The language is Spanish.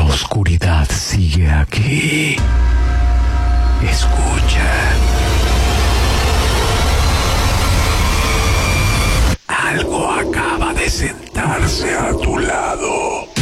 oscuridad sigue aquí. Escucha. Algo acaba de sentarse a tu lado.